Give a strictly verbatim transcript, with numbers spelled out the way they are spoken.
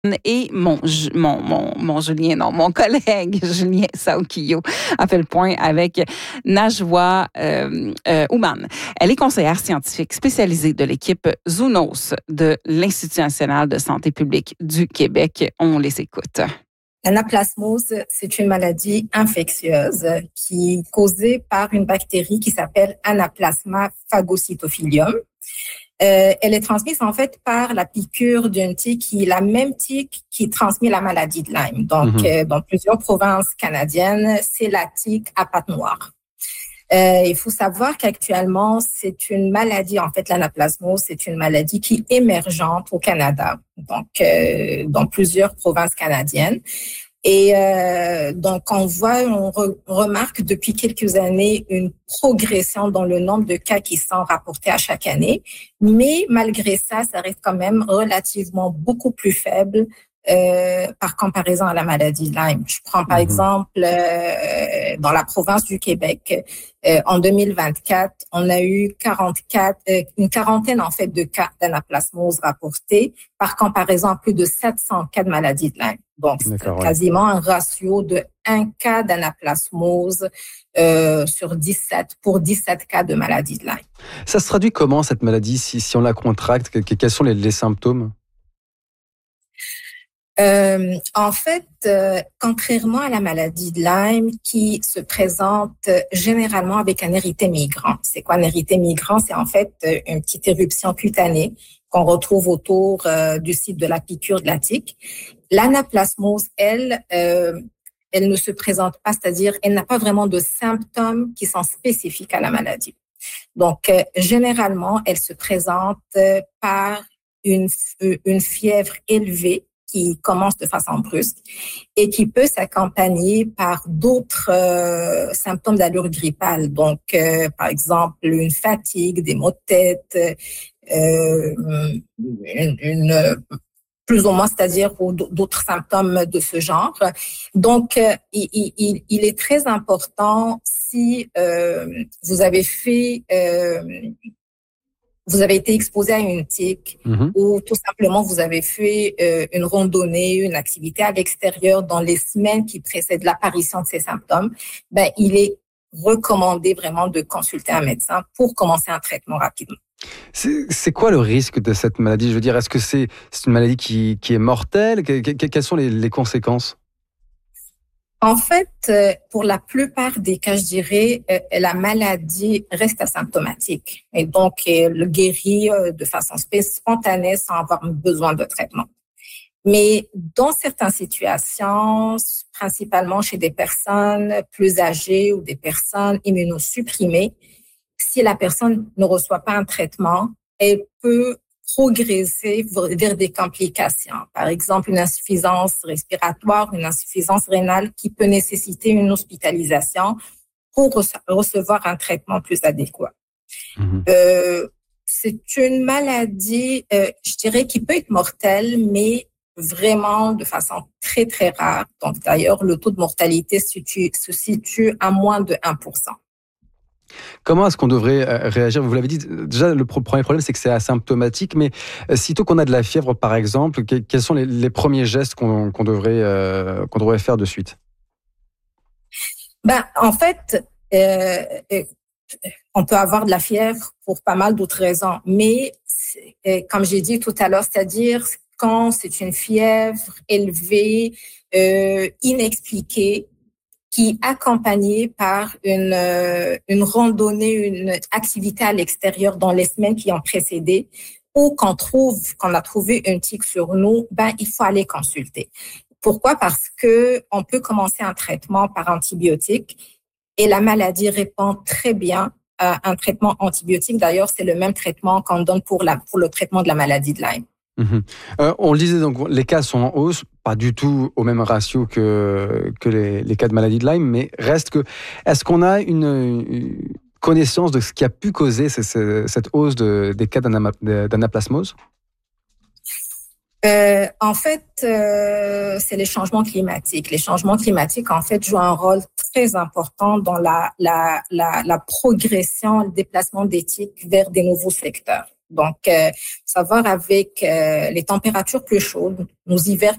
Et mon, mon, mon, mon Julien, non, mon collègue Julien Saukio a fait le point avec Najwa euh, euh, Ouman. Elle est conseillère scientifique spécialisée de l'équipe Zoonos de l'Institut national de santé publique du Québec. On les écoute. L'anaplasmose, c'est une maladie infectieuse qui est causée par une bactérie qui s'appelle Anaplasma phagocytophilium. Euh, elle est transmise en fait par la piqûre d'une tique qui est la même tique qui transmet la maladie de Lyme. Donc, mm-hmm. euh, dans plusieurs provinces canadiennes, c'est la tique à pattes noires. Euh, il faut savoir qu'actuellement, c'est une maladie, en fait, l'anaplasmose, c'est une maladie qui est émergente au Canada, donc euh, dans plusieurs provinces canadiennes. Et euh, donc, on voit, on, re, on remarque depuis quelques années une progression dans le nombre de cas qui sont rapportés à chaque année. Mais malgré ça, ça reste quand même relativement beaucoup plus faible euh, par comparaison à la maladie de Lyme. Je prends par mmh. exemple euh, dans la province du Québec, euh, en deux mille vingt-quatre, on a eu quarante-quatre, euh, une quarantaine en fait de cas d'anaplasmose rapportés par comparaison à plus de sept cents cas de maladie de Lyme. Donc, c'est quasiment ouais. un ratio de un cas d'anaplasmose euh, sur dix-sept pour dix-sept cas de maladie de Lyme. Ça se traduit comment, cette maladie, si, si on la contracte? Quels sont les, les symptômes? Euh, en fait, euh, contrairement à la maladie de Lyme qui se présente généralement avec un érythème migrant. C'est quoi un érythème migrant? C'est en fait une petite éruption cutanée qu'on retrouve autour euh, du site de la piqûre de la tique. L'anaplasmose, elle, euh, elle ne se présente pas, c'est-à-dire elle n'a pas vraiment de symptômes qui sont spécifiques à la maladie. Donc, euh, généralement, elle se présente euh, par une, une fièvre élevée qui commence de façon brusque et qui peut s'accompagner par d'autres euh, symptômes d'allure grippale. Donc, euh, par exemple, une fatigue, des maux de tête, euh, une, une plus ou moins, c'est-à-dire ou d'autres symptômes de ce genre. Donc, euh, il, il, il est très important si euh, vous avez fait euh, vous avez été exposé à une tique mm-hmm. ou tout simplement vous avez fait euh, une randonnée, une activité à l'extérieur dans les semaines qui précèdent l'apparition de ces symptômes, ben, il est recommandé vraiment de consulter un médecin pour commencer un traitement rapidement. C'est, c'est quoi le risque de cette maladie? Je veux dire, est-ce que c'est, c'est une maladie qui, qui est mortelle? que, que, Quelles sont les, les conséquences? En fait, pour la plupart des cas, je dirais, la maladie reste asymptomatique et donc elle guérit de façon spontanée sans avoir besoin de traitement. Mais dans certaines situations, principalement chez des personnes plus âgées ou des personnes immunosupprimées, si la personne ne reçoit pas un traitement, elle peut progresser vers des complications. Par exemple, une insuffisance respiratoire, une insuffisance rénale qui peut nécessiter une hospitalisation pour recevoir un traitement plus adéquat. Mmh. Euh, c'est une maladie, euh, je dirais, qui peut être mortelle, mais vraiment de façon très, très rare. Donc, d'ailleurs, le taux de mortalité se situe, se situe à moins de un pour cent. Comment est-ce qu'on devrait réagir? Vous l'avez dit, déjà, le premier problème, c'est que c'est asymptomatique, mais sitôt qu'on a de la fièvre, par exemple, quels sont les, les premiers gestes qu'on, qu'on, devrait, euh, qu'on devrait faire de suite? Ben, en fait, euh, on peut avoir de la fièvre pour pas mal d'autres raisons, mais comme j'ai dit tout à l'heure, c'est-à-dire quand c'est une fièvre élevée, euh, inexpliquée, qui est accompagnée par une, euh, une randonnée, une activité à l'extérieur dans les semaines qui ont précédé, ou qu'on trouve, qu'on a trouvé une tique sur nous, ben, il faut aller consulter. Pourquoi? Parce que on peut commencer un traitement par antibiotique et la maladie répond très bien à un traitement antibiotique. D'ailleurs, c'est le même traitement qu'on donne pour la, pour le traitement de la maladie de Lyme. Mmh. Euh, on le disait, donc les cas sont en hausse, pas du tout au même ratio que, que les, les cas de maladie de Lyme, mais reste que, est-ce qu'on a une, une connaissance de ce qui a pu causer ces, ces, cette hausse de, des cas d'anaplasmose? Euh, en fait, euh, c'est les changements climatiques. Les changements climatiques, en fait, jouent un rôle très important dans la, la, la, la progression, le déplacement des tiques vers des nouveaux secteurs. Donc, euh, savoir avec euh, les températures plus chaudes, nos hivers